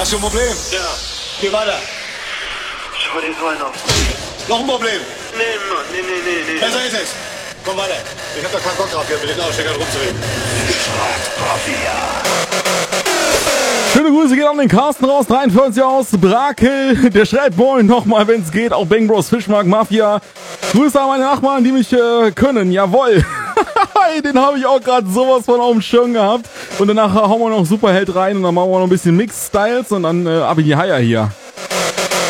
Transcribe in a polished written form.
Hast du ein Problem? Ja. Geh weiter. Schau dir so einen auf. Noch ein Problem? Nee, Mann, nee. Besser ist es. Komm weiter. Ich hab da keinen Bock drauf, hier mit den Aussteckern rumzureden. Schöne Grüße gehen an den Carsten raus, 43 aus Brakel. Der schreibt moin nochmal, wenn es geht. Auch Bang Bros Fischmarkt Mafia. Grüße an meine Nachbarn, die mich können. Jawohl. Den habe ich auch gerade sowas von auf dem Schirm gehabt. Und danach hauen wir noch Superheld rein und dann machen wir noch ein bisschen Mix-Styles und dann ab in die Haier hier.